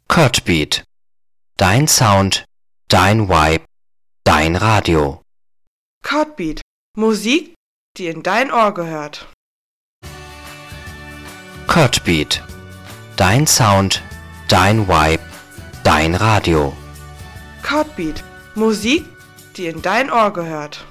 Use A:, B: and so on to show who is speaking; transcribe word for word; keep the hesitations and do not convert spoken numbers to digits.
A: Codbeat. Dein Sound, dein Vibe, dein Radio.
B: Codbeat. Musik, die in dein Ohr gehört.
A: Codbeat. Dein Sound, dein Vibe, dein Radio.
B: Codbeat. Musik, die in dein Ohr gehört.